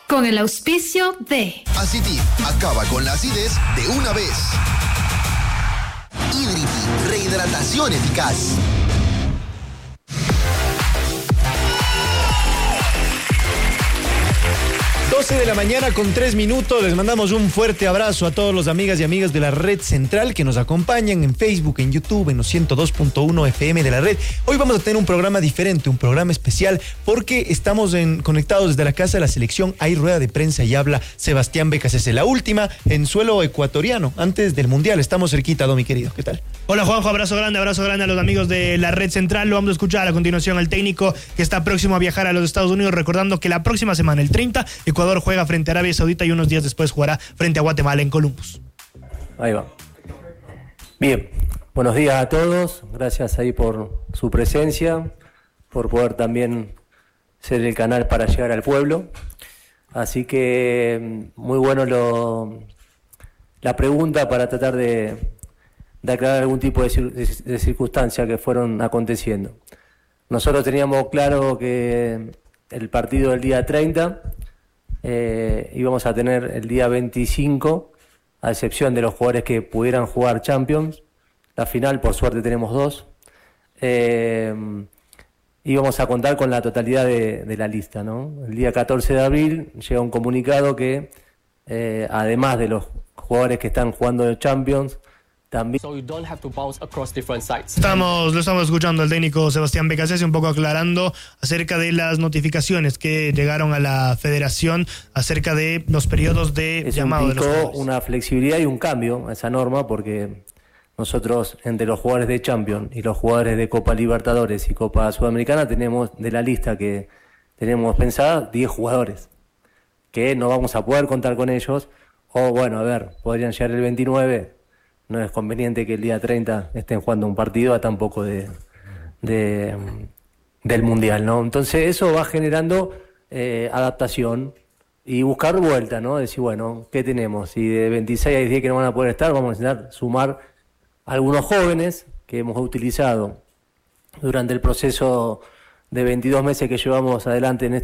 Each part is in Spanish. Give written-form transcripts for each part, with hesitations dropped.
Con el auspicio de Acitib, acaba con la acidez de una vez. Hidriti, rehidratación eficaz. 12 de la mañana con 3 minutos. Les mandamos un fuerte abrazo a todos los amigas y amigas de la Red Central que nos acompañan en Facebook, en YouTube, en los 102.1 FM de la red. Hoy vamos a tener un programa diferente, un programa especial, porque estamos conectados desde la Casa de la Selección. Hay rueda de prensa y habla Sebastián Becasese, la última en suelo ecuatoriano, antes del Mundial. Estamos cerquita, mi querido. ¿Qué tal? Hola, Juanjo, abrazo grande a los amigos de la Red Central. Lo vamos a escuchar a continuación al técnico que está próximo a viajar a los Estados Unidos, recordando que la próxima semana, el 30, Ecuador juega frente a Arabia Saudita y unos días después jugará frente a Guatemala en Columbus. Ahí va. Bien, buenos días a todos. Gracias ahí por su presencia, por poder también ser el canal para llegar al pueblo. Así que muy bueno la pregunta para tratar de aclarar algún tipo de circunstancia que fueron aconteciendo. Nosotros teníamos claro que el partido del día 30 íbamos a tener el día 25, a excepción de los jugadores que pudieran jugar Champions. La final, por suerte, tenemos 2. Íbamos a contar con la totalidad de la lista, ¿no? El día 14 de abril llega un comunicado que, además de los jugadores que están jugando Champions, también... Lo estamos escuchando al técnico Sebastián Becasese un poco aclarando acerca de las notificaciones que llegaron a la federación acerca de los periodos de llamado de los jugadores. Una flexibilidad y un cambio a esa norma, porque nosotros, entre los jugadores de Champions y los jugadores de Copa Libertadores y Copa Sudamericana, tenemos de la lista que tenemos pensada 10 jugadores que no vamos a poder contar con ellos, o bueno, a ver, podrían llegar el 29. No es conveniente que el día 30 estén jugando un partido a tan poco del Mundial, ¿no? Entonces eso va generando adaptación y buscar vuelta, ¿no? Decir, bueno, ¿qué tenemos? Si de 26 a 10 que no van a poder estar, vamos a intentar sumar algunos jóvenes que hemos utilizado durante el proceso de 22 meses que llevamos adelante en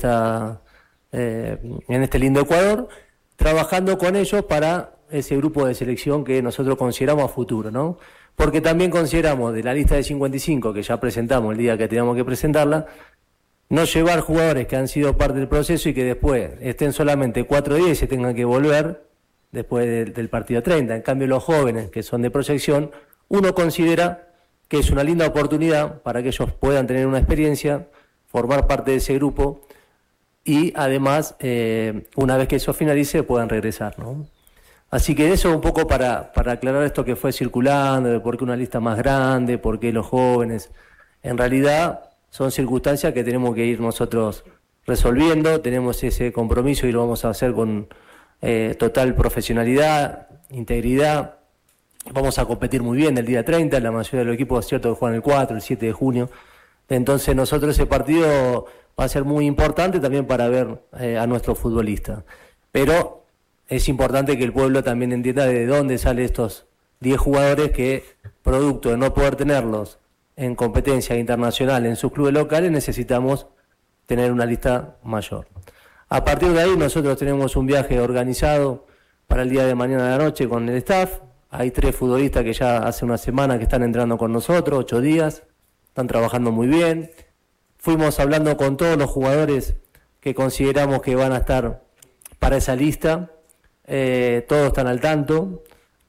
este lindo Ecuador, trabajando con ellos para ese grupo de selección que nosotros consideramos a futuro, ¿no? Porque también consideramos de la lista de 55 que ya presentamos el día que teníamos que presentarla, no llevar jugadores que han sido parte del proceso y que después estén solamente 4 días y se tengan que volver después del partido 30. En cambio, los jóvenes que son de proyección, uno considera que es una linda oportunidad para que ellos puedan tener una experiencia, formar parte de ese grupo y además, una vez que eso finalice, puedan regresar, ¿no? Así que eso un poco para aclarar esto que fue circulando, de por qué una lista más grande, por qué los jóvenes. En realidad son circunstancias que tenemos que ir nosotros resolviendo, tenemos ese compromiso y lo vamos a hacer con total profesionalidad, integridad. Vamos a competir muy bien el día 30, la mayoría de los equipos es cierto que juegan el 4, el 7 de junio. Entonces nosotros ese partido va a ser muy importante también para ver a nuestros futbolistas. Pero es importante que el pueblo también entienda de dónde salen estos 10 jugadores que, producto de no poder tenerlos en competencia internacional en sus clubes locales, necesitamos tener una lista mayor. A partir de ahí nosotros tenemos un viaje organizado para el día de mañana de la noche con el staff. Hay 3 futbolistas que ya hace una semana que están entrando con nosotros, 8 días, están trabajando muy bien. Fuimos hablando con todos los jugadores que consideramos que van a estar para esa lista. Todos están al tanto.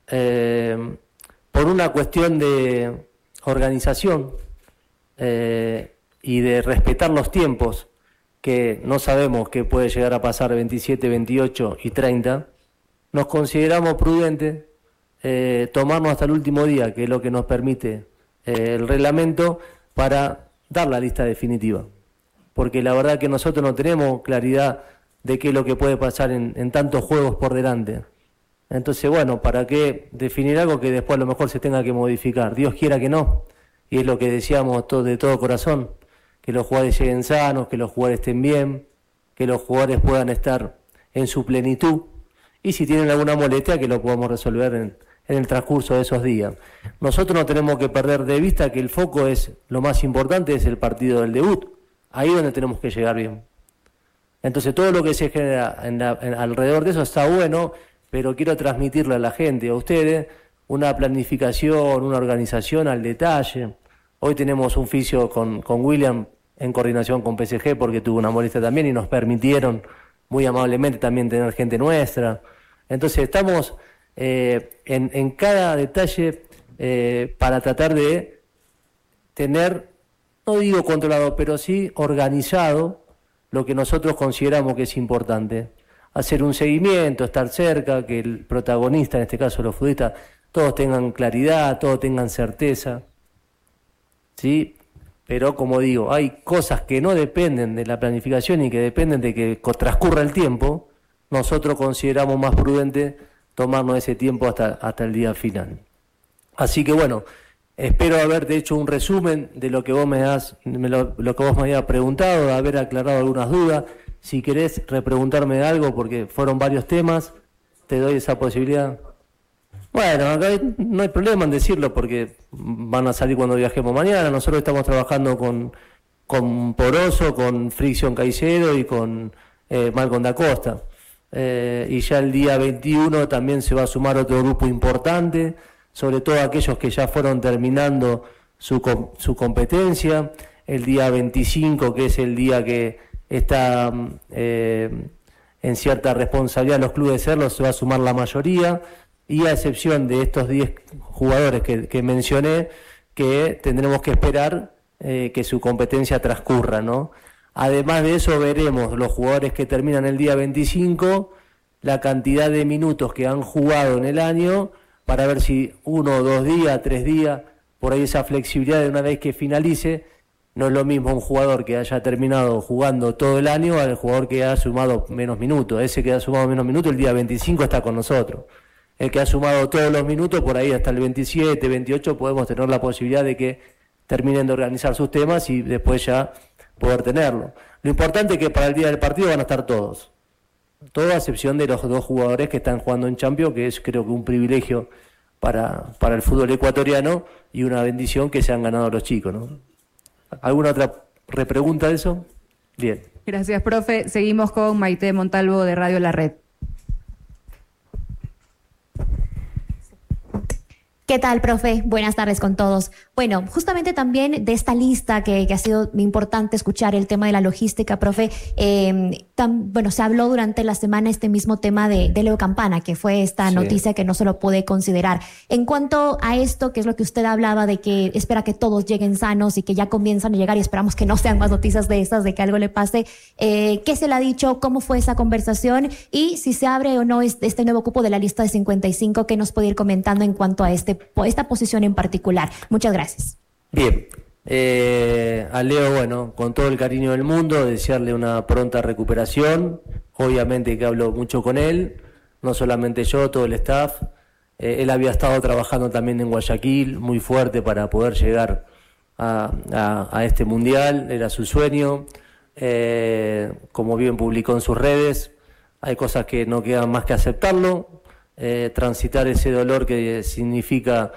Por una cuestión de organización y de respetar los tiempos, que no sabemos qué puede llegar a pasar 27, 28 y 30, nos consideramos prudentes tomarnos hasta el último día, que es lo que nos permite el reglamento, para dar la lista definitiva. Porque la verdad que nosotros no tenemos claridad de qué es lo que puede pasar en tantos juegos por delante. Entonces, bueno, ¿para qué definir algo que después a lo mejor se tenga que modificar? Dios quiera que no. Y es lo que decíamos de todo corazón, que los jugadores lleguen sanos, que los jugadores estén bien, que los jugadores puedan estar en su plenitud. Y si tienen alguna molestia, que lo podamos resolver en el transcurso de esos días. Nosotros no tenemos que perder de vista que el foco es, lo más importante es el partido del debut. Ahí es donde tenemos que llegar bien. Entonces todo lo que se genera alrededor de eso está bueno, pero quiero transmitirle a la gente, a ustedes, una planificación, una organización al detalle. Hoy tenemos un fisio con William en coordinación con PSG porque tuvo una molestia también y nos permitieron muy amablemente también tener gente nuestra. Entonces estamos en cada detalle para tratar de tener, no digo controlado, pero sí organizado lo que nosotros consideramos que es importante. Hacer un seguimiento, estar cerca, que el protagonista, en este caso los futbolistas, todos tengan claridad, todos tengan certeza, ¿sí? Pero como digo, hay cosas que no dependen de la planificación y que dependen de que transcurra el tiempo. Nosotros consideramos más prudente tomarnos ese tiempo hasta el día final. Así que bueno, espero haberte hecho un resumen de lo que vos lo que vos me habías preguntado, de haber aclarado algunas dudas. Si querés repreguntarme algo, porque fueron varios temas, te doy esa posibilidad. Bueno, acá no hay problema en decirlo porque van a salir cuando viajemos mañana. Nosotros estamos trabajando con Poroso, con Fricción Caicedo y con Malcom da Costa. Y ya el día 21 también se va a sumar otro grupo importante, sobre todo aquellos que ya fueron terminando su competencia. El día 25, que es el día que está en cierta responsabilidad los clubes de serlo, se va a sumar la mayoría. Y a excepción de estos 10 jugadores que mencioné, que tendremos que esperar que su competencia transcurra, ¿no? Además de eso, veremos los jugadores que terminan el día 25, la cantidad de minutos que han jugado en el año, para ver si 1, 2 días, 3 días, por ahí esa flexibilidad de una vez que finalice. No es lo mismo un jugador que haya terminado jugando todo el año al jugador que ha sumado menos minutos. Ese que ha sumado menos minutos, el día 25 está con nosotros. El que ha sumado todos los minutos, por ahí hasta el 27, 28, podemos tener la posibilidad de que terminen de organizar sus temas y después ya poder tenerlo. Lo importante es que para el día del partido van a estar todos. Toda a excepción de los 2 jugadores que están jugando en Champions, que es creo que un privilegio para el fútbol ecuatoriano y una bendición que se han ganado los chicos, ¿no? ¿Alguna otra repregunta de eso? Bien. Gracias, profe. Seguimos con Maite Montalvo de Radio La Red. ¿Qué tal, profe? Buenas tardes con todos. Bueno, justamente también de esta lista que ha sido importante escuchar el tema de la logística, profe. Se habló durante la semana este mismo tema de Leo Campana, que fue esta noticia que no se lo puede considerar. En cuanto a esto, que es lo que usted hablaba de que espera que todos lleguen sanos y que ya comienzan a llegar y esperamos que no sean más noticias de estas, de que algo le pase. ¿Qué se le ha dicho? ¿Cómo fue esa conversación? Y si se abre o no este nuevo cupo de la lista de 55, ¿qué nos puede ir comentando en cuanto a esta posición en particular? Muchas gracias. Bien. A Leo, bueno, con todo el cariño del mundo, desearle una pronta recuperación. Obviamente que hablo mucho con él, no solamente yo, todo el staff. Él había estado trabajando también en Guayaquil, muy fuerte para poder llegar a este mundial, era su sueño. Como bien publicó en sus redes, hay cosas que no quedan más que aceptarlo. Transitar ese dolor que significa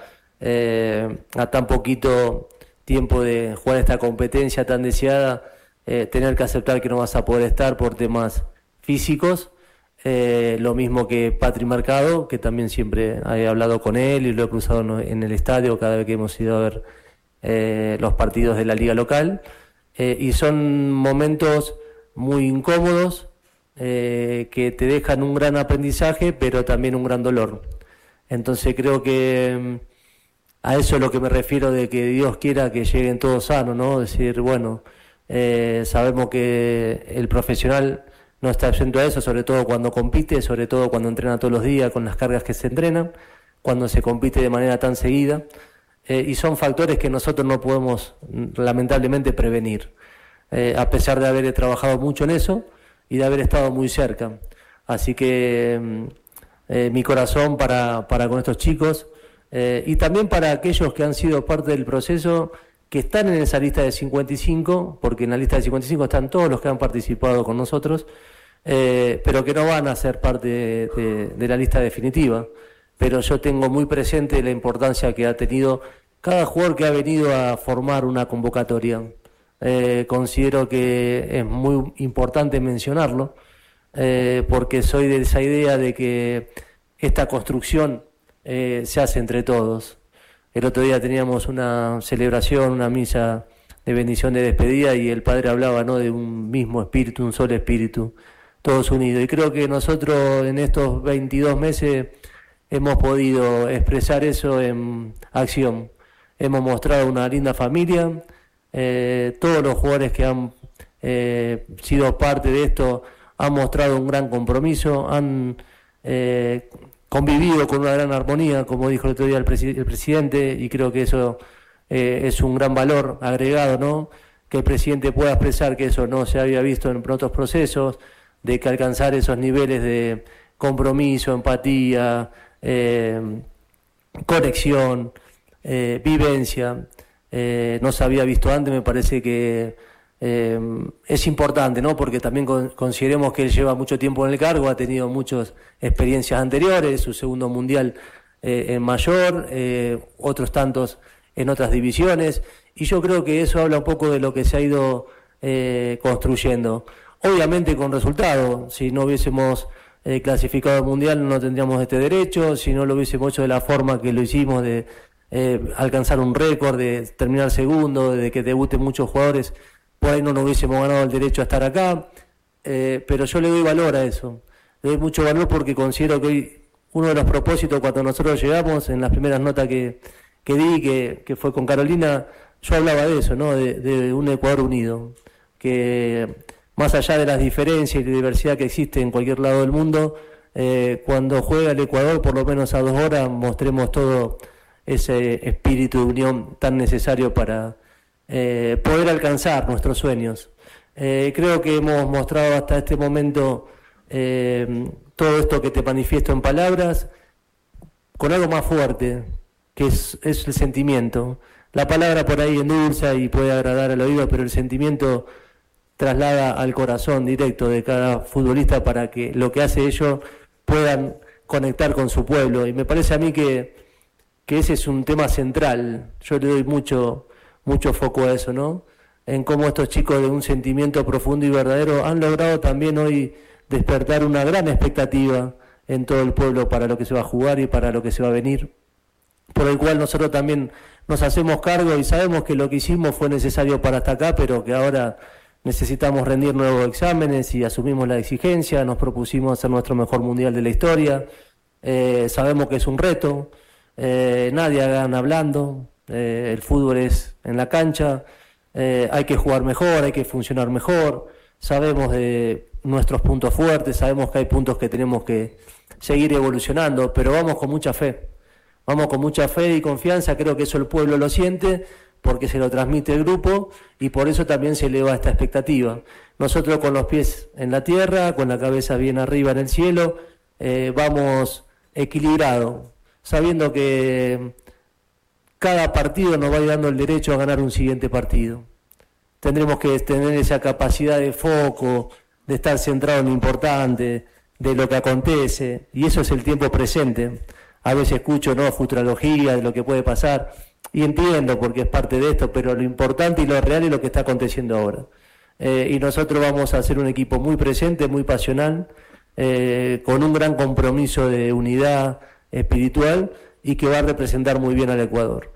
a tan poquito tiempo de jugar esta competencia tan deseada, tener que aceptar que no vas a poder estar por temas físicos. Lo mismo que Patri Mercado, que también siempre he hablado con él y lo he cruzado en el estadio cada vez que hemos ido a ver los partidos de la liga local. Y son momentos muy incómodos, que te dejan un gran aprendizaje, pero también un gran dolor. Entonces creo que a eso es lo que me refiero de que Dios quiera que lleguen todos sanos, ¿no? Decir, bueno, sabemos que el profesional no está exento a eso, sobre todo cuando compite, sobre todo cuando entrena todos los días con las cargas que se entrenan, cuando se compite de manera tan seguida, y son factores que nosotros no podemos lamentablemente prevenir, a pesar de haber trabajado mucho en eso y de haber estado muy cerca. Así que mi corazón para con estos chicos, y también para aquellos que han sido parte del proceso, que están en esa lista de 55, porque en la lista de 55 están todos los que han participado con nosotros, pero que no van a ser parte de la lista definitiva. Pero yo tengo muy presente la importancia que ha tenido cada jugador que ha venido a formar una convocatoria. Considero que es muy importante mencionarlo, porque soy de esa idea de que esta construcción se hace entre todos. El otro día teníamos una celebración, una misa de bendición de despedida, y el padre hablaba, ¿no?, de un mismo espíritu, un solo espíritu, todos unidos. Y creo que nosotros en estos 22 meses hemos podido expresar eso en acción. Hemos mostrado una linda familia. Todos los jugadores que han sido parte de esto han mostrado un gran compromiso, han convivido con una gran armonía, como dijo el otro día el presidente, y creo que eso es un gran valor agregado, ¿no? Que el presidente pueda expresar que eso no se había visto en otros procesos, de que alcanzar esos niveles de compromiso, empatía, conexión, vivencia, no se había visto antes. Me parece que es importante, ¿no? Porque también consideremos que él lleva mucho tiempo en el cargo, ha tenido muchas experiencias anteriores, su segundo mundial en mayor, otros tantos en otras divisiones, y yo creo que eso habla un poco de lo que se ha ido construyendo. Obviamente con resultados. Si no hubiésemos clasificado al mundial no tendríamos este derecho, si no lo hubiésemos hecho de la forma que lo hicimos, de alcanzar un récord, de terminar segundo, de que debuten muchos jugadores, por ahí no nos hubiésemos ganado el derecho a estar acá, pero yo le doy valor a eso, le doy mucho valor porque considero que hoy uno de los propósitos cuando nosotros llegamos, en las primeras notas que di, que fue con Carolina, yo hablaba de eso, ¿no? De un Ecuador unido, que más allá de las diferencias y la diversidad que existe en cualquier lado del mundo, cuando juega el Ecuador, por lo menos a 2 horas, mostremos todo ese espíritu de unión tan necesario para poder alcanzar nuestros sueños. Creo que hemos mostrado hasta este momento todo esto que te manifiesto en palabras, con algo más fuerte, que es el sentimiento. La palabra por ahí endulza y puede agradar al oído, pero el sentimiento traslada al corazón directo de cada futbolista para que lo que hace ellos puedan conectar con su pueblo. Y me parece a mí que ese es un tema central. Yo le doy mucho foco a eso, ¿no? En cómo estos chicos de un sentimiento profundo y verdadero han logrado también hoy despertar una gran expectativa en todo el pueblo para lo que se va a jugar y para lo que se va a venir, por el cual nosotros también nos hacemos cargo y sabemos que lo que hicimos fue necesario para hasta acá, pero que ahora necesitamos rendir nuevos exámenes y asumimos la exigencia. Nos propusimos hacer nuestro mejor mundial de la historia. Sabemos que es un reto, nadie gana hablando, el fútbol es en la cancha, hay que jugar mejor, hay que funcionar mejor, sabemos de nuestros puntos fuertes, sabemos que hay puntos que tenemos que seguir evolucionando, pero vamos con mucha fe y confianza. Creo que eso el pueblo lo siente porque se lo transmite el grupo y por eso también se eleva esta expectativa. Nosotros con los pies en la tierra, con la cabeza bien arriba en el cielo, vamos equilibrados, sabiendo que cada partido nos va a ir dando el derecho a ganar un siguiente partido. Tendremos que tener esa capacidad de foco, de estar centrado en lo importante, de lo que acontece, y eso es el tiempo presente. A veces escucho, ¿no?, futurología de lo que puede pasar, y entiendo porque es parte de esto, pero lo importante y lo real es lo que está aconteciendo ahora. Y nosotros vamos a ser un equipo muy presente, muy pasional, con un gran compromiso de unidad espiritual y que va a representar muy bien al Ecuador.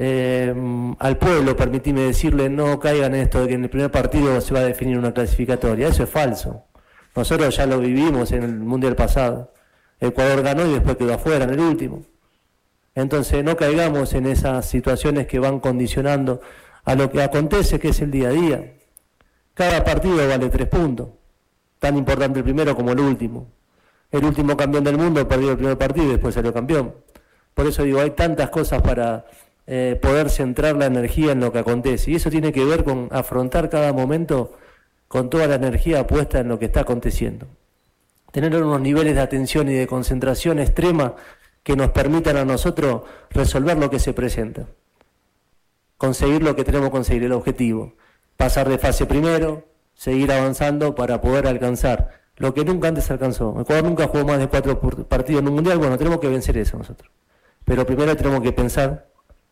Al pueblo, permitime decirle, no caigan en esto de que en el primer partido se va a definir una clasificatoria. Eso es falso. Nosotros ya lo vivimos en el Mundial pasado. Ecuador ganó y después quedó afuera en el último. Entonces no caigamos en esas situaciones que van condicionando a lo que acontece, que es el día a día. Cada partido vale 3 puntos, tan importante el primero como el último. El último campeón del mundo perdió el primer partido y después salió campeón. Por eso digo, hay tantas cosas para poder centrar la energía en lo que acontece, y eso tiene que ver con afrontar cada momento con toda la energía puesta en lo que está aconteciendo. Tener unos niveles de atención y de concentración extrema que nos permitan a nosotros resolver lo que se presenta, conseguir lo que tenemos que conseguir, el objetivo, pasar de fase primero, seguir avanzando para poder alcanzar lo que nunca antes alcanzó. Ecuador nunca jugó más de 4 partidos en un mundial. Bueno, tenemos que vencer eso nosotros, pero primero tenemos que pensar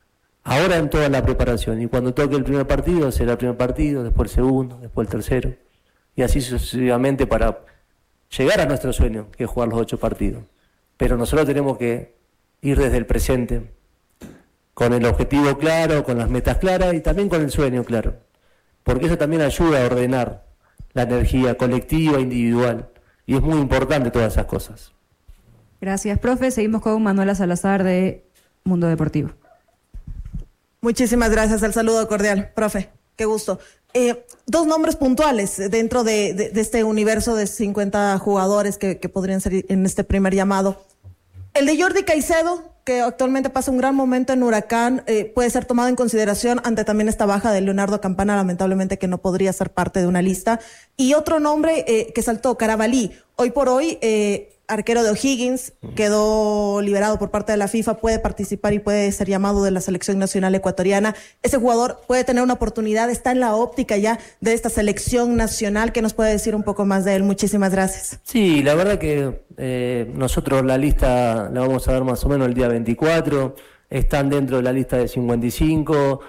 ahora en toda la preparación. Y cuando toque el primer partido, será el primer partido, después el segundo, después el tercero. Y así sucesivamente para llegar a nuestro sueño, que es jugar los 8 partidos. Pero nosotros tenemos que ir desde el presente, con el objetivo claro, con las metas claras y también con el sueño claro. Porque eso también ayuda a ordenar la energía colectiva, individual. Y es muy importante todas esas cosas. Gracias, profe. Seguimos con Manuela Salazar de Mundo Deportivo. Muchísimas gracias, el saludo cordial, profe. Qué gusto. 2 nombres puntuales dentro de este universo de 50 jugadores que podrían ser en este primer llamado. El de Jordi Caicedo, que actualmente pasa un gran momento en Huracán, puede ser tomado en consideración ante también esta baja de Leonardo Campana, lamentablemente que no podría ser parte de una lista. Y otro nombre que saltó, Carabalí. Hoy por hoy, arquero de O'Higgins, quedó liberado por parte de la FIFA, puede participar y puede ser llamado de la selección nacional ecuatoriana. Ese jugador puede tener una oportunidad, está en la óptica ya de esta selección nacional. ¿Qué nos puede decir un poco más de él? Muchísimas gracias. Sí, la verdad que nosotros la lista la vamos a ver más o menos el día 24, están dentro de la lista de 55,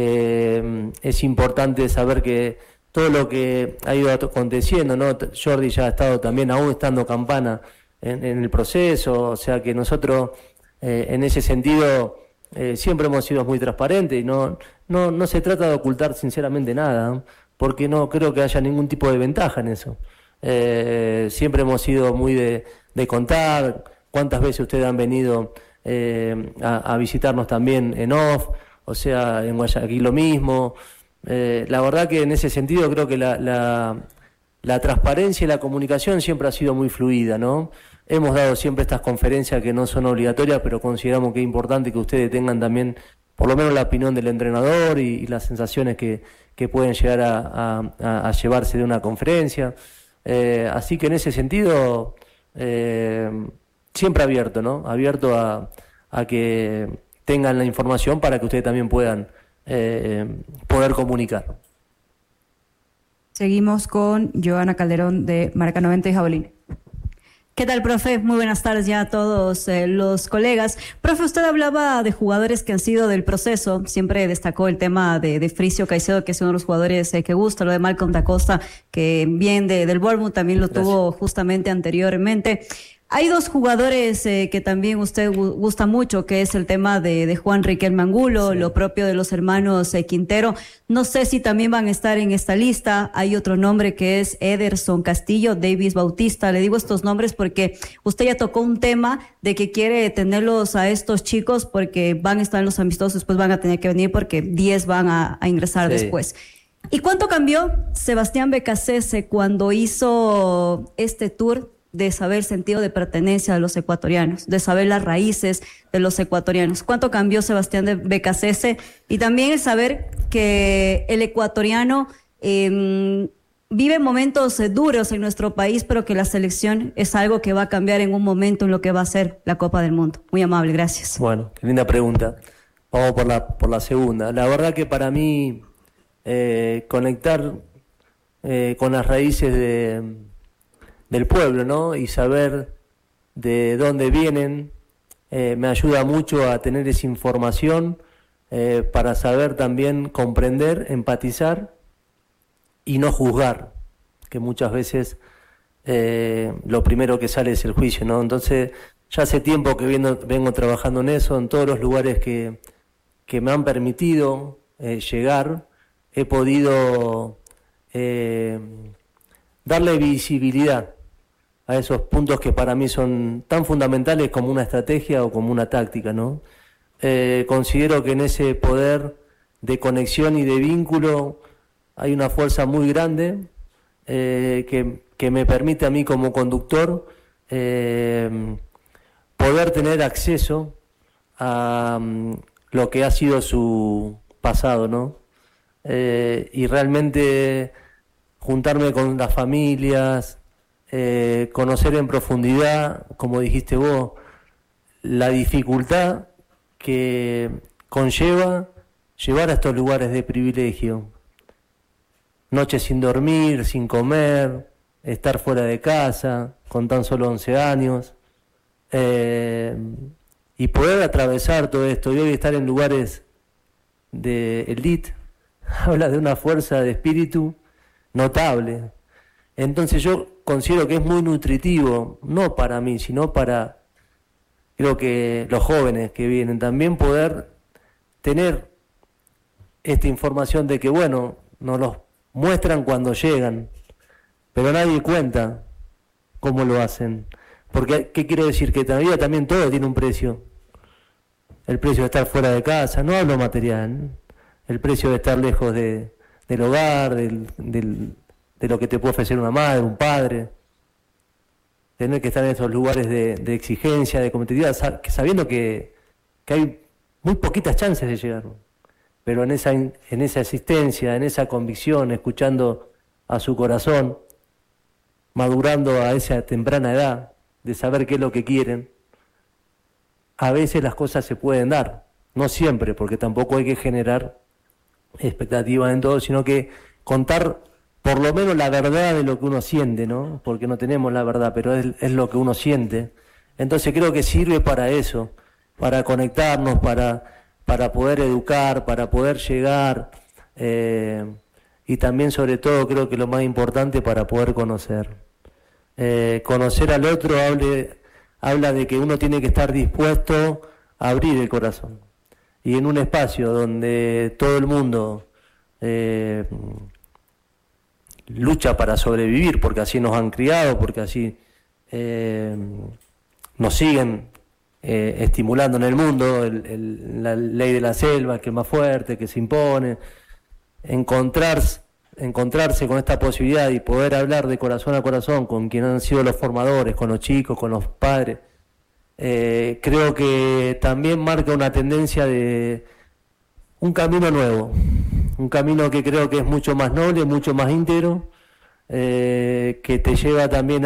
es importante saber que todo lo que ha ido aconteciendo, ¿no? Jordi ya ha estado también, aún estando Campana, en el proceso, o sea que nosotros en ese sentido siempre hemos sido muy transparentes y no se trata de ocultar sinceramente nada, ¿no? Porque no creo que haya ningún tipo de ventaja en eso. Siempre hemos sido muy de contar cuántas veces ustedes han venido a visitarnos también en off, o sea, en Guayaquil lo mismo. La verdad que en ese sentido creo que la transparencia y la comunicación siempre ha sido muy fluida, ¿no? Hemos dado siempre estas conferencias que no son obligatorias, pero consideramos que es importante que ustedes tengan también por lo menos la opinión del entrenador y las sensaciones que pueden llegar a llevarse de una conferencia. Así que en ese sentido, siempre abierto, ¿no? Abierto a que tengan la información para que ustedes también puedan poder comunicar. Seguimos con Joana Calderón de Marca 90 y Jabolín. ¿Qué tal, profe? Muy buenas tardes ya a todos los colegas. Profe, usted hablaba de jugadores que han sido del proceso. Siempre destacó el tema de Fricio Caicedo, que es uno de los jugadores que gusta, lo de Malcolm da Costa, que bien del Bournemouth también lo tuvo justamente anteriormente. Hay 2 jugadores que también usted gusta mucho, que es el tema de Juan Riquelme Angulo, sí, lo propio de los hermanos Quintero. No sé si también van a estar en esta lista. Hay otro nombre que es Ederson Castillo, Davis Bautista. Le digo estos nombres porque usted ya tocó un tema de que quiere tenerlos a estos chicos porque van a estar en los amistosos, después van a tener que venir porque 10 van a ingresar después. ¿Y cuánto cambió Sebastián Becasese cuando hizo este tour de saber el sentido de pertenencia de los ecuatorianos, de saber las raíces de los ecuatorianos? ¿Cuánto cambió Sebastián de Becasese? Y también el saber que el ecuatoriano vive momentos duros en nuestro país, pero que la selección es algo que va a cambiar en un momento en lo que va a ser la Copa del Mundo. Muy amable, gracias. Bueno, qué linda pregunta. Vamos por la segunda. La verdad que para mí conectar con las raíces del pueblo, ¿no? Y saber de dónde vienen, me ayuda mucho a tener esa información para saber también comprender, empatizar y no juzgar, que muchas veces lo primero que sale es el juicio, ¿no? Entonces, ya hace tiempo que vengo trabajando en eso, en todos los lugares que me han permitido llegar, he podido darle visibilidad a esos puntos que para mí son tan fundamentales como una estrategia o como una táctica, ¿no? Considero que en ese poder de conexión y de vínculo hay una fuerza muy grande que me permite a mí como conductor poder tener acceso a lo que ha sido su pasado, ¿no? Y realmente juntarme con las familias, conocer en profundidad, como dijiste vos, la dificultad que conlleva llevar a estos lugares de privilegio. Noches sin dormir, sin comer, estar fuera de casa, con tan solo 11 años, y poder atravesar todo esto y hoy estar en lugares de elite, habla de una fuerza de espíritu notable. Entonces yo considero que es muy nutritivo, no para mí, sino para, creo que los jóvenes que vienen también poder tener esta información de que, bueno, nos los muestran cuando llegan, pero nadie cuenta cómo lo hacen. Porque, ¿qué quiero decir? Que en la vida también todo tiene un precio. El precio de estar fuera de casa, no hablo material, el precio de estar lejos del hogar, de lo que te puede ofrecer una madre, un padre, tener que estar en esos lugares de exigencia, de competitividad, sabiendo que hay muy poquitas chances de llegar, pero en esa existencia, en esa convicción, escuchando a su corazón, madurando a esa temprana edad, de saber qué es lo que quieren, a veces las cosas se pueden dar, no siempre, porque tampoco hay que generar expectativas en todo, sino que contar por lo menos la verdad de lo que uno siente, ¿no? Porque no tenemos la verdad, pero es lo que uno siente. Entonces creo que sirve para eso, para conectarnos, para poder educar, para poder llegar, y también sobre todo creo que lo más importante para poder conocer. Conocer al otro habla de que uno tiene que estar dispuesto a abrir el corazón. Y en un espacio donde todo el mundo lucha para sobrevivir, porque así nos han criado, porque así nos siguen estimulando en el mundo, la ley de la selva, que es más fuerte, que se impone, encontrarse con esta posibilidad y poder hablar de corazón a corazón con quienes han sido los formadores, con los chicos, con los padres, creo que también marca una tendencia de un camino nuevo, un camino que creo que es mucho más noble, mucho más íntegro, que te lleva también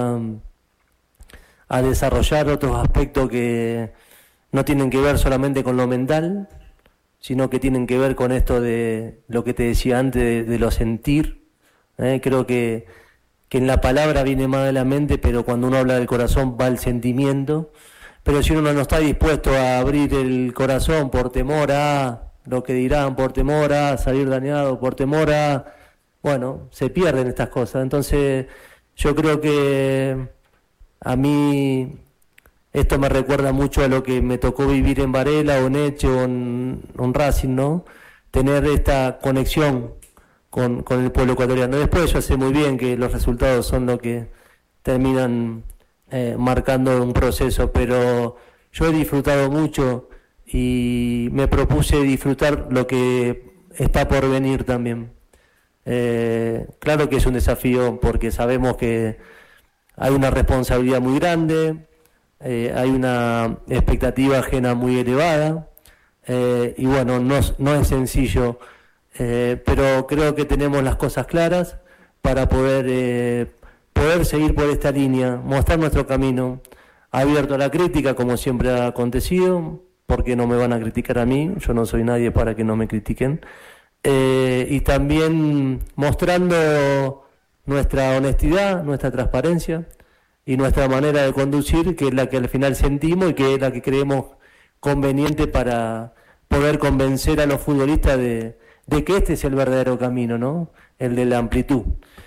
a desarrollar otros aspectos que no tienen que ver solamente con lo mental, sino que tienen que ver con esto de lo que te decía antes, de lo sentir. Creo que en la palabra viene más de la mente, pero cuando uno habla del corazón va el sentimiento. Pero si uno no está dispuesto a abrir el corazón por temor a lo que dirán, por temor a salir dañado, por temor a... Bueno, se pierden estas cosas. Entonces yo creo que a mí esto me recuerda mucho a lo que me tocó vivir en Varela o en Eche o en Racing, ¿no? Tener esta conexión con el pueblo ecuatoriano. Después yo sé muy bien que los resultados son lo que terminan marcando un proceso, pero yo he disfrutado mucho y me propuse disfrutar lo que está por venir también. Claro que es un desafío porque sabemos que hay una responsabilidad muy grande, hay una expectativa ajena muy elevada, y bueno, no es sencillo, pero creo que tenemos las cosas claras para poder seguir por esta línea, mostrar nuestro camino, abierto a la crítica como siempre ha acontecido, porque no me van a criticar a mí, yo no soy nadie para que no me critiquen, y también mostrando nuestra honestidad, nuestra transparencia y nuestra manera de conducir, que es la que al final sentimos y que es la que creemos conveniente para poder convencer a los futbolistas de que este es el verdadero camino, ¿no? El de la amplitud.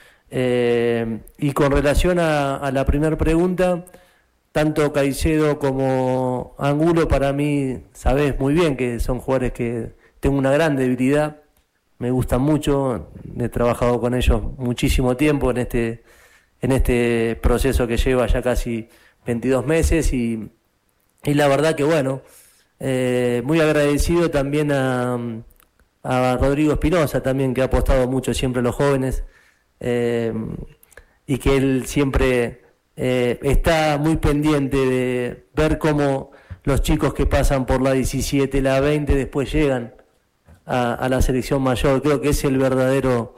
Y con relación a la primera pregunta, tanto Caicedo como Angulo, para mí, sabés muy bien que son jugadores que tengo una gran debilidad, me gustan mucho, he trabajado con ellos muchísimo tiempo en este proceso que lleva ya casi 22 meses y la verdad que bueno, muy agradecido también a Rodrigo Espinosa también, que ha apostado mucho siempre a los jóvenes, y que él siempre está muy pendiente de ver cómo los chicos que pasan por la 17, la 20 después llegan a la selección mayor. Creo que es el verdadero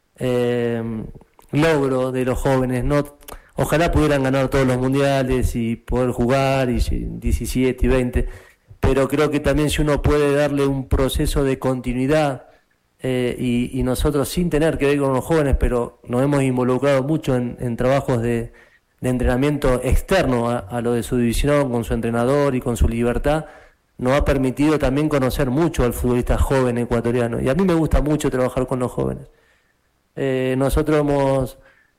logro de los jóvenes, ¿no? Ojalá pudieran ganar todos los mundiales y poder jugar y 17 y 20, pero creo que también si uno puede darle un proceso de continuidad, y nosotros sin tener que ver con los jóvenes, pero nos hemos involucrado mucho en trabajos de entrenamiento externo a lo de su división, con su entrenador y con su libertad, nos ha permitido también conocer mucho al futbolista joven ecuatoriano. Y a mí me gusta mucho trabajar con los jóvenes. Nosotros hemos,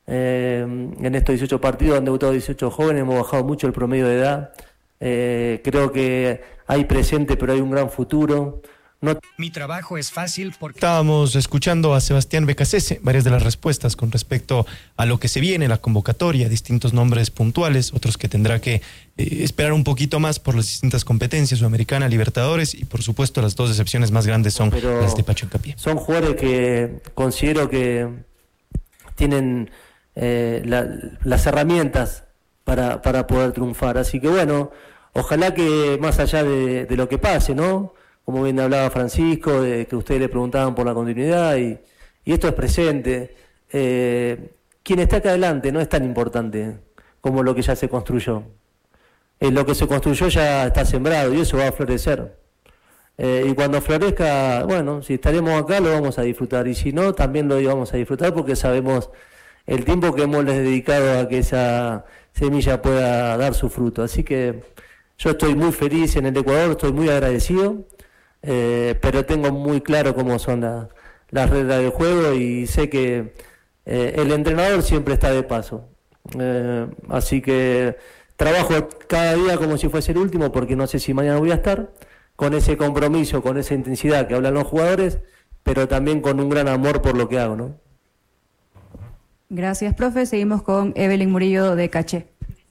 en estos 18 partidos, han debutado 18 jóvenes, hemos bajado mucho el promedio de edad. Creo que hay presente, pero hay un gran futuro. Mi trabajo es fácil porque... Estábamos escuchando a Sebastián Becasese, varias de las respuestas con respecto a lo que se viene, la convocatoria, distintos nombres puntuales, otros que tendrá que esperar un poquito más por las distintas competencias, Sudamericana, Libertadores, y por supuesto las dos excepciones más grandes son las de Pacho Hincapié. Son jugadores que considero que tienen las herramientas para poder triunfar, así que bueno, ojalá que más allá de lo que pase, ¿no? Como bien hablaba Francisco, de que ustedes le preguntaban por la continuidad y esto es presente. Quien está acá adelante no es tan importante como lo que ya se construyó. Lo que se construyó ya está sembrado y eso va a florecer. Y cuando florezca, bueno, si estaremos acá lo vamos a disfrutar y si no, también lo vamos a disfrutar porque sabemos el tiempo que hemos dedicado a que esa semilla pueda dar su fruto. Así que yo estoy muy feliz en el Ecuador, estoy muy agradecido. Pero tengo muy claro cómo son las reglas del juego y sé que el entrenador siempre está de paso. Así que trabajo cada día como si fuese el último porque no sé si mañana voy a estar, con ese compromiso, con esa intensidad que hablan los jugadores, pero también con un gran amor por lo que hago, ¿no? Gracias, profe. Seguimos con Evelyn Murillo de Caché.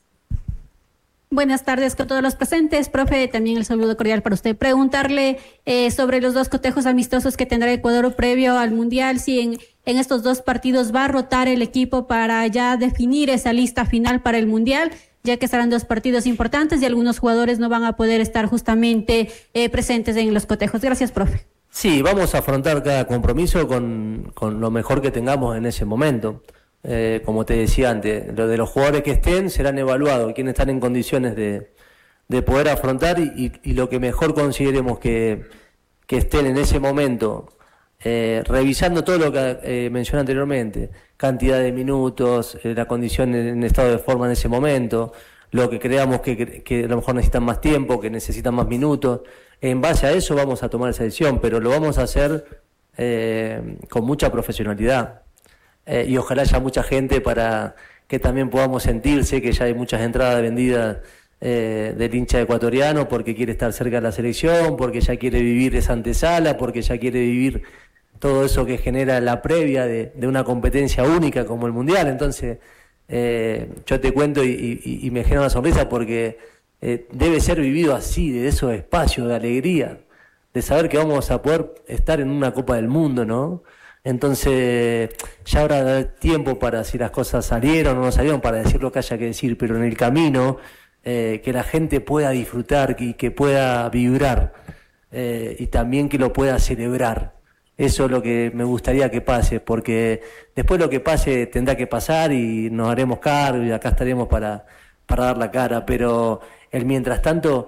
Buenas tardes con todos los presentes. Profe, también el saludo cordial para usted. Preguntarle sobre los dos cotejos amistosos que tendrá Ecuador previo al Mundial, si en estos dos partidos va a rotar el equipo para ya definir esa lista final para el Mundial, ya que serán dos partidos importantes y algunos jugadores no van a poder estar justamente presentes en los cotejos. Gracias, profe. Sí, vamos a afrontar cada compromiso con lo mejor que tengamos en ese momento. Como te decía antes, lo de los jugadores que estén serán evaluados, quienes están en condiciones de poder afrontar y lo que mejor consideremos que estén en ese momento, revisando todo lo que mencioné anteriormente, cantidad de minutos, la condición en estado de forma en ese momento, lo que creamos que a lo mejor necesitan más tiempo, que necesitan más minutos. En base a eso vamos a tomar esa decisión, pero lo vamos a hacer con mucha profesionalidad. Y ojalá haya mucha gente para que también podamos sentirse que ya hay muchas entradas vendidas del hincha ecuatoriano porque quiere estar cerca de la selección, porque ya quiere vivir esa antesala, porque ya quiere vivir todo eso que genera la previa de una competencia única como el Mundial. Entonces yo te cuento y me genera una sonrisa porque debe ser vivido así, de esos espacios de alegría, de saber que vamos a poder estar en una Copa del Mundo, ¿no? Entonces ya habrá tiempo para si las cosas salieron o no salieron, para decir lo que haya que decir, pero en el camino que la gente pueda disfrutar y que pueda vibrar y también que lo pueda celebrar. Eso es lo que me gustaría que pase, porque después lo que pase tendrá que pasar y nos haremos cargo y acá estaremos para dar la cara, pero el mientras tanto,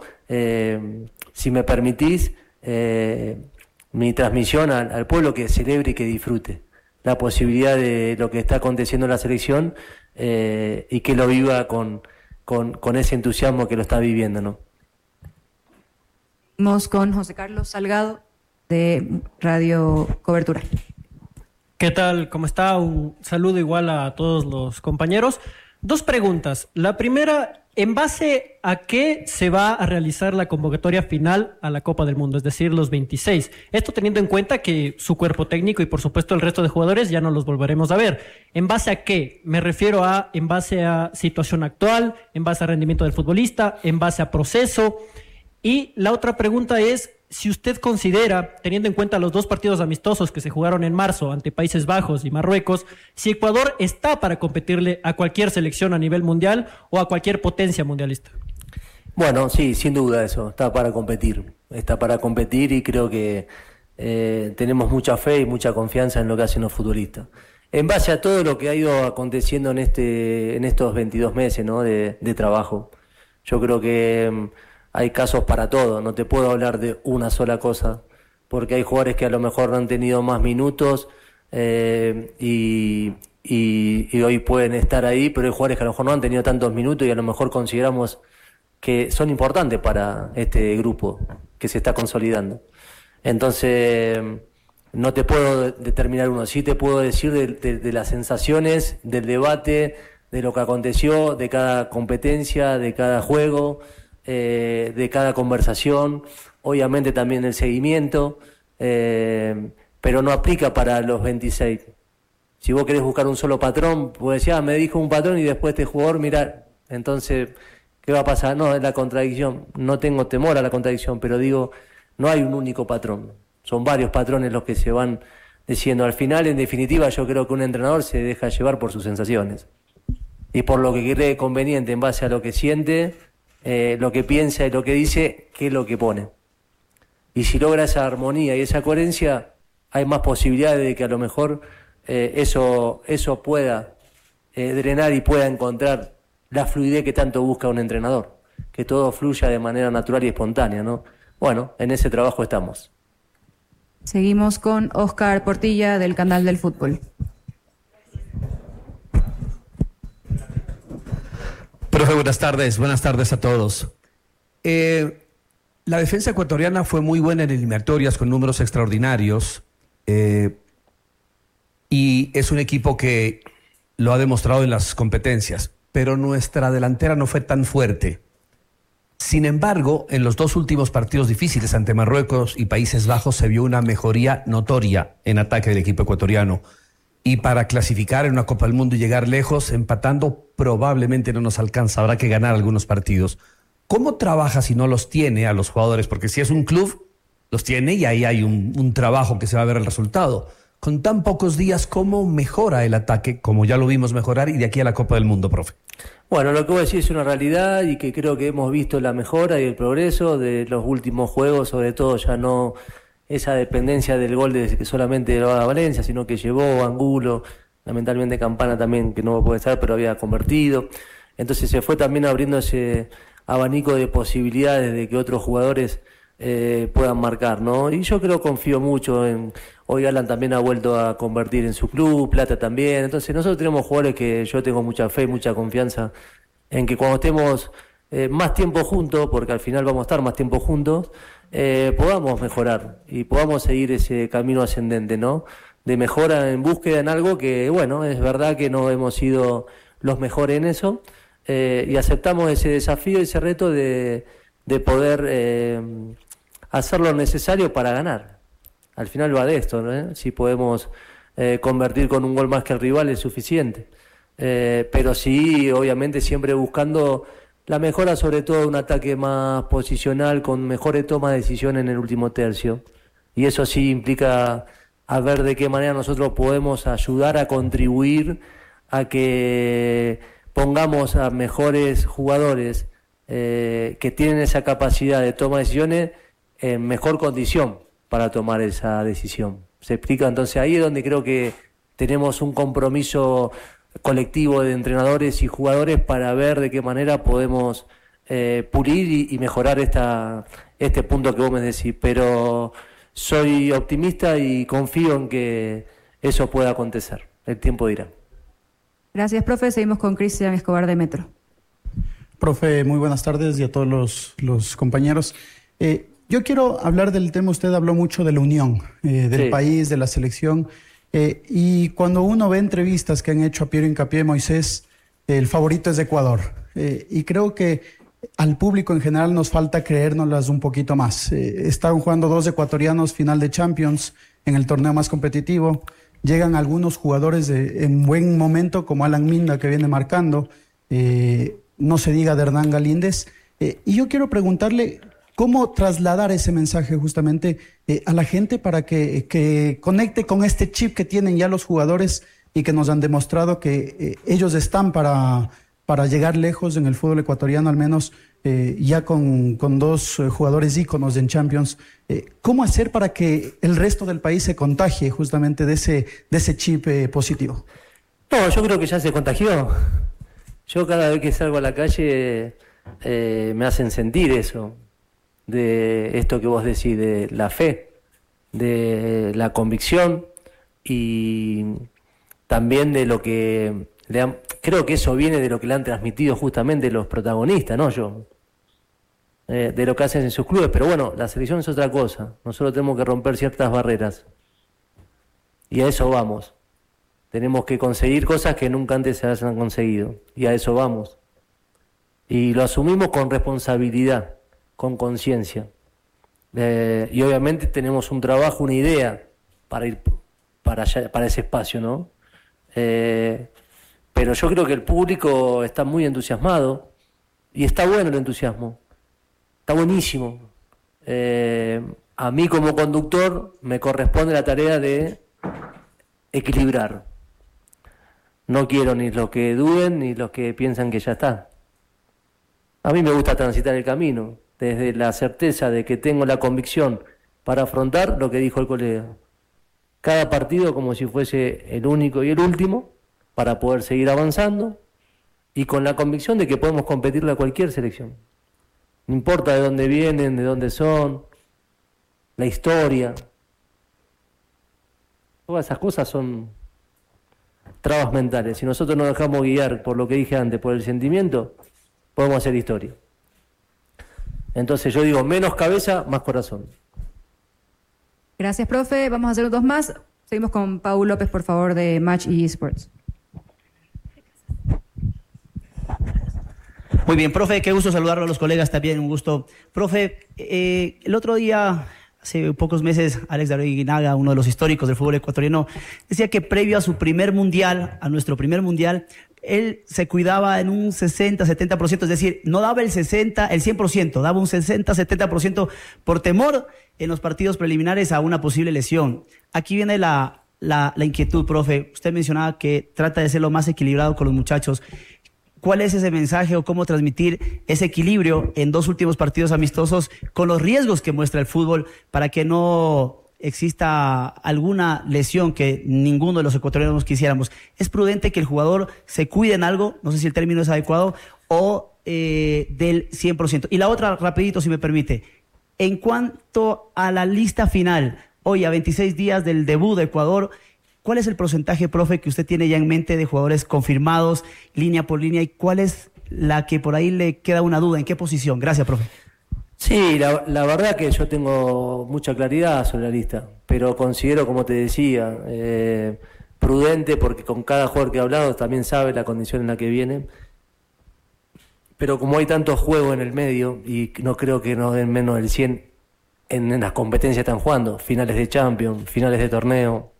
si me permitís, mi transmisión al pueblo que celebre y que disfrute la posibilidad de lo que está aconteciendo en la selección y que lo viva con ese entusiasmo que lo está viviendo, ¿no? Vamos con José Carlos Salgado de Radio Cobertura. ¿Qué tal? ¿Cómo está? Un saludo igual a todos los compañeros. Dos preguntas. La primera, ¿en base a qué se va a realizar la convocatoria final a la Copa del Mundo? Es decir, los 26. Esto teniendo en cuenta que su cuerpo técnico y por supuesto el resto de jugadores ya no los volveremos a ver. ¿En base a qué? Me refiero a en base a situación actual, en base a rendimiento del futbolista, en base a proceso. Y la otra pregunta es, si usted considera, teniendo en cuenta los dos partidos amistosos que se jugaron en marzo ante Países Bajos y Marruecos, si Ecuador está para competirle a cualquier selección a nivel mundial o a cualquier potencia mundialista. Bueno, sí, sin duda eso, está para competir y creo que tenemos mucha fe y mucha confianza en lo que hacen los futbolistas. En base a todo lo que ha ido aconteciendo en estos 22 meses, ¿no? de trabajo, yo creo que hay casos para todo, no te puedo hablar de una sola cosa, porque hay jugadores que a lo mejor no han tenido más minutos y hoy pueden estar ahí, pero hay jugadores que a lo mejor no han tenido tantos minutos y a lo mejor consideramos que son importantes para este grupo, que se está consolidando. Entonces, no te puedo determinar uno, sí te puedo decir de las sensaciones, del debate, de lo que aconteció, de cada competencia, de cada juego, de cada conversación, obviamente también el seguimiento, pero no aplica para los 26. Si vos querés buscar un solo patrón, pues decís, me dijo un patrón y después este jugador, mira, entonces, ¿qué va a pasar? No, es la contradicción. No tengo temor a la contradicción, pero digo, no hay un único patrón. Son varios patrones los que se van diciendo. Al final, en definitiva, yo creo que un entrenador se deja llevar por sus sensaciones. Y por lo que cree conveniente en base a lo que siente, lo que piensa y lo que dice, qué es lo que pone. Y si logra esa armonía y esa coherencia, hay más posibilidades de que a lo mejor eso pueda drenar y pueda encontrar la fluidez que tanto busca un entrenador, que todo fluya de manera natural y espontánea, ¿no? Bueno, en ese trabajo estamos. Seguimos con Oscar Portilla del Canal del Fútbol. Profe, buenas tardes a todos. La defensa ecuatoriana fue muy buena en eliminatorias con números extraordinarios. Y es un equipo que lo ha demostrado en las competencias, pero nuestra delantera no fue tan fuerte. Sin embargo, en los dos últimos partidos difíciles ante Marruecos y Países Bajos se vio una mejoría notoria en ataque del equipo ecuatoriano. Y para clasificar en una Copa del Mundo y llegar lejos, empatando probablemente no nos alcanza, habrá que ganar algunos partidos. ¿Cómo trabaja si no los tiene a los jugadores? Porque si es un club, los tiene y ahí hay un trabajo que se va a ver el resultado. Con tan pocos días, ¿cómo mejora el ataque, como ya lo vimos mejorar, y de aquí a la Copa del Mundo, profe? Bueno, lo que voy a decir es una realidad y que creo que hemos visto la mejora y el progreso de los últimos juegos, sobre todo ya no esa dependencia del gol de que solamente lo haga Valencia, sino que llevó Angulo, lamentablemente Campana también, que no puede estar, pero había convertido. Entonces se fue también abriendo ese abanico de posibilidades de que otros jugadores puedan marcar, ¿no? Y yo confío mucho en... Hoy Alan también ha vuelto a convertir en su club, Plata también. Entonces nosotros tenemos jugadores que yo tengo mucha fe, mucha confianza en que cuando estemos más tiempo juntos, porque al final vamos a estar más tiempo juntos, podamos mejorar y podamos seguir ese camino ascendente, ¿no? De mejora en búsqueda en algo que, bueno, es verdad que no hemos sido los mejores en eso, y aceptamos ese desafío, ese reto de poder hacer lo necesario para ganar. Al final va de esto, ¿no? Si podemos convertir con un gol más que el rival es suficiente. Pero sí, obviamente siempre buscando la mejora, sobre todo un ataque más posicional, con mejores tomas de decisión en el último tercio. Y eso sí implica a ver de qué manera nosotros podemos ayudar a contribuir a que pongamos a mejores jugadores que tienen esa capacidad de toma de decisiones en mejor condición para tomar esa decisión. ¿Se explica? Entonces ahí es donde creo que tenemos un compromiso colectivo de entrenadores y jugadores para ver de qué manera podemos pulir y mejorar este punto que vos me decís. Pero soy optimista y confío en que eso pueda acontecer. El tiempo dirá. Gracias, profe. Seguimos con Cristian Escobar de Metro. Profe, muy buenas tardes y a todos los compañeros. Yo quiero hablar del tema, usted habló mucho de la unión del país, de la selección, y cuando uno ve entrevistas que han hecho a Piero Hincapié, Moisés, el favorito es Ecuador, y creo que al público en general nos falta creérnoslas un poquito más. Están jugando 2 ecuatorianos final de Champions en el torneo más competitivo, llegan algunos jugadores en buen momento como Alan Minda, que viene marcando, no se diga de Hernán Galíndez, y yo quiero preguntarle cómo trasladar ese mensaje justamente a la gente para que conecte con este chip que tienen ya los jugadores y que nos han demostrado que ellos están para llegar lejos en el fútbol ecuatoriano, al menos ya con 2 jugadores íconos en Champions. ¿Cómo hacer para que el resto del país se contagie justamente de ese chip positivo? No, yo creo que ya se contagió. Yo cada vez que salgo a la calle me hacen sentir eso, de esto que vos decís, de la fe, de la convicción y también de lo que creo que eso viene de lo que le han transmitido justamente los protagonistas, no yo. de lo que hacen en sus clubes, pero bueno, la selección es otra cosa. Nosotros tenemos que romper ciertas barreras y a eso vamos. Tenemos que conseguir cosas que nunca antes se hayan conseguido y a eso vamos. Y lo asumimos con responsabilidad, con conciencia. Y obviamente tenemos un trabajo, una idea para ir para allá, para ese espacio, ¿no? Pero yo creo que el público está muy entusiasmado y está bueno el entusiasmo, está buenísimo. A mí como conductor me corresponde la tarea de equilibrar. No quiero ni los que duden ni los que piensan que ya está. A mí me gusta transitar el camino desde la certeza de que tengo la convicción para afrontar lo que dijo el colega. Cada partido como si fuese el único y el último para poder seguir avanzando y con la convicción de que podemos competirle a cualquier selección. No importa de dónde vienen, de dónde son, la historia. Todas esas cosas son trabas mentales. Si nosotros nos dejamos guiar por lo que dije antes, por el sentimiento, podemos hacer historia. Entonces yo digo, menos cabeza, más corazón. Gracias, profe. Vamos a hacer dos más. Seguimos con Paul López, por favor, de Match eSports. Muy bien, profe, qué gusto saludarlo a los colegas también, un gusto. Profe, el otro día, hace pocos meses, Alex Darío Guinaga, uno de los históricos del fútbol ecuatoriano, decía que previo a su primer mundial, a nuestro primer mundial, él se cuidaba en un 60-70%, es decir, no daba el 100%, daba un 60-70% por temor en los partidos preliminares a una posible lesión. Aquí viene la inquietud, profe. Usted mencionaba que trata de ser lo más equilibrado con los muchachos. ¿Cuál es ese mensaje o cómo transmitir ese equilibrio en dos últimos partidos amistosos con los riesgos que muestra el fútbol para que no exista alguna lesión que ninguno de los ecuatorianos quisiéramos? ¿Es prudente que el jugador se cuide en algo, no sé si el término es adecuado, o del 100%? Y la otra, rapidito, si me permite, en cuanto a la lista final, hoy a 26 días del debut de Ecuador, ¿cuál es el porcentaje, profe, que usted tiene ya en mente de jugadores confirmados, línea por línea, y cuál es la que por ahí le queda una duda? ¿En qué posición? Gracias, profe. Sí, la verdad que yo tengo mucha claridad sobre la lista, pero considero, como te decía, prudente, porque con cada jugador que he hablado también sabe la condición en la que viene. Pero como hay tanto juego en el medio, y no creo que nos den menos del 100 en las competencias que están jugando, finales de Champions, finales de torneo,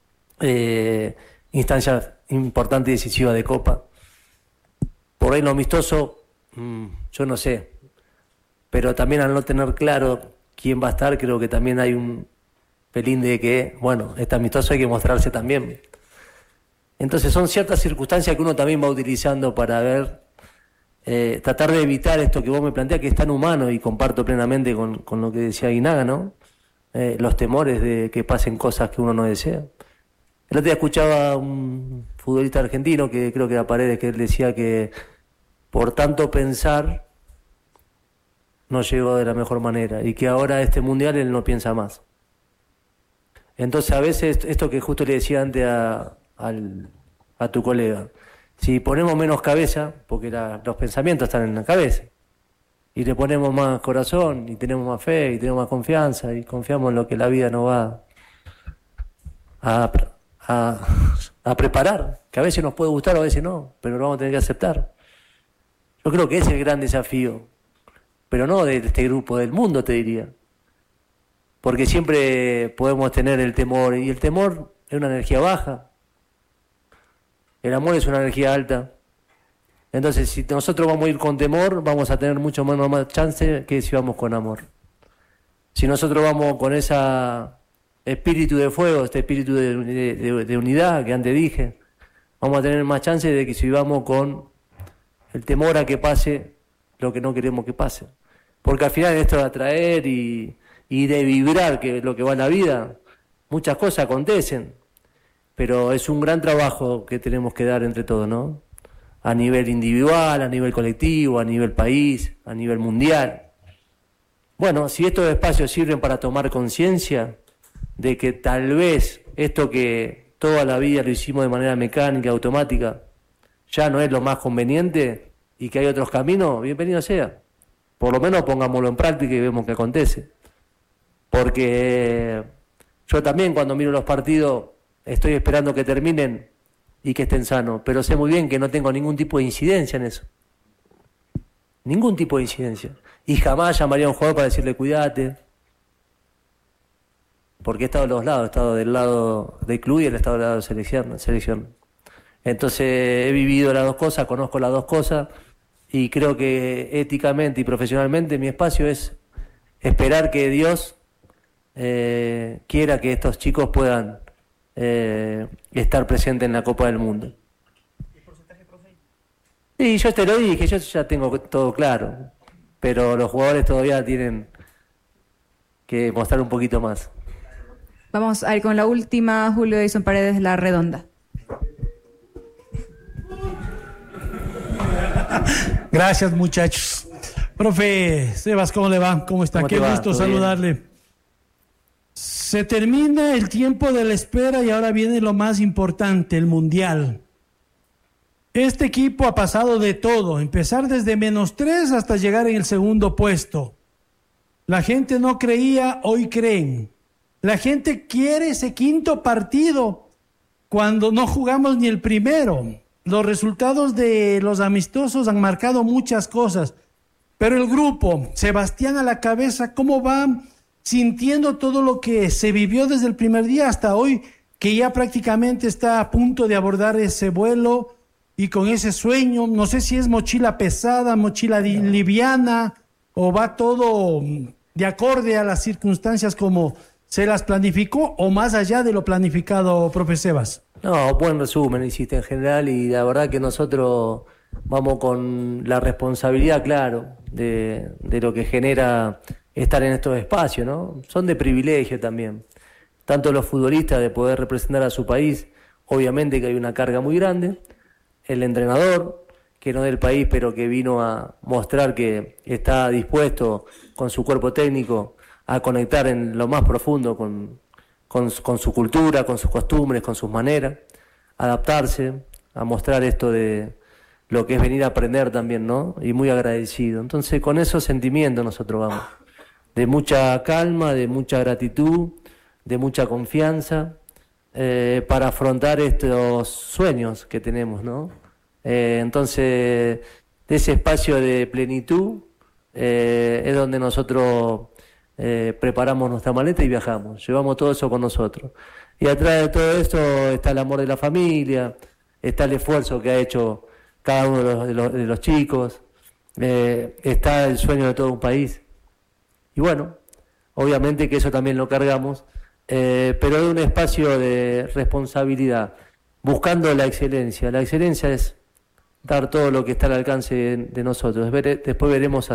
instancias importantes y decisivas de Copa. Por ahí lo amistoso, yo no sé. Pero también al no tener claro quién va a estar, creo que también hay un pelín de que, bueno, este amistoso hay que mostrarse también. Entonces son ciertas circunstancias que uno también va utilizando para ver, tratar de evitar esto que vos me planteás, que es tan humano, y comparto plenamente con lo que decía Guinaga, ¿no? Los temores de que pasen cosas que uno no desea. El otro día escuchaba a un futbolista argentino, que creo que era Paredes, que él decía que por tanto pensar no llegó de la mejor manera y que ahora este mundial él no piensa más. Entonces a veces esto que justo le decía antes a tu colega, si ponemos menos cabeza, porque los pensamientos están en la cabeza, y le ponemos más corazón y tenemos más fe y tenemos más confianza y confiamos en lo que la vida nos va a preparar, que a veces nos puede gustar, a veces no, pero lo vamos a tener que aceptar. Yo creo que ese es el gran desafío, pero no de este grupo, del mundo, te diría. Porque siempre podemos tener el temor, y el temor es una energía baja. El amor es una energía alta. Entonces, si nosotros vamos a ir con temor, vamos a tener mucho más chance que si vamos con amor. Si nosotros vamos con ese espíritu de fuego, este espíritu de unidad que antes dije, vamos a tener más chance de que si vamos con el temor a que pase lo que no queremos que pase. Porque al final esto de atraer y de vibrar, que es lo que va en la vida, muchas cosas acontecen, pero es un gran trabajo que tenemos que dar entre todos, ¿no? A nivel individual, a nivel colectivo, a nivel país, a nivel mundial. Bueno, si estos espacios sirven para tomar conciencia de que tal vez esto que toda la vida lo hicimos de manera mecánica, automática, ya no es lo más conveniente y que hay otros caminos, bienvenido sea. por lo menos pongámoslo en práctica y vemos qué acontece. Porque yo también cuando miro los partidos estoy esperando que terminen y que estén sanos, pero sé muy bien que no tengo ningún tipo de incidencia en eso. Ningún tipo de incidencia. Y jamás llamaría a un jugador para decirle cuídate. Porque he estado de los lados, he estado del lado del club y he estado del lado de selección. Entonces he vivido las dos cosas, conozco las dos cosas y creo que éticamente y profesionalmente mi espacio es esperar que Dios quiera que estos chicos puedan estar presentes en la Copa del Mundo. Sí, yo te lo dije, yo ya tengo todo claro, pero los jugadores todavía tienen que mostrar un poquito más. Vamos a ir con la última, Julio Edison Paredes, La Redonda. Gracias, muchachos. Profe Sebas, ¿cómo le va? ¿Cómo está? Qué gusto saludarle. Se termina el tiempo de la espera y ahora viene lo más importante, el Mundial. Este equipo ha pasado de todo, empezar desde -3 hasta llegar en el segundo puesto. La gente no creía, hoy creen. La gente quiere ese quinto partido cuando no jugamos ni el primero. Los resultados de los amistosos han marcado muchas cosas, pero el grupo, Sebastián a la cabeza, ¿cómo va sintiendo todo lo que se vivió desde el primer día hasta hoy, que ya prácticamente está a punto de abordar ese vuelo y con ese sueño? No sé si es mochila pesada, mochila liviana, o va todo de acorde a las circunstancias como se las planificó o más allá de lo planificado, profe Sebas. No, buen resumen hiciste en general y la verdad que nosotros vamos con la responsabilidad, claro, de lo que genera estar en estos espacios, ¿no? Son de privilegio también. Tanto los futbolistas de poder representar a su país, obviamente que hay una carga muy grande. El entrenador, que no es del país, pero que vino a mostrar que está dispuesto con su cuerpo técnico a conectar en lo más profundo con su cultura, con sus costumbres, con sus maneras, adaptarse, a mostrar esto de lo que es venir a aprender también, ¿no? Y muy agradecido. Entonces, con esos sentimientos nosotros vamos, de mucha calma, de mucha gratitud, de mucha confianza, para afrontar estos sueños que tenemos, ¿no? Entonces, de ese espacio de plenitud es donde nosotros preparamos nuestra maleta y viajamos, llevamos todo eso con nosotros. Y atrás de todo eso está el amor de la familia, está el esfuerzo que ha hecho cada uno de los chicos, está el sueño de todo un país. Y bueno, obviamente que eso también lo cargamos, pero de un espacio de responsabilidad, buscando la excelencia. La excelencia es dar todo lo que está al alcance de nosotros. Después veremos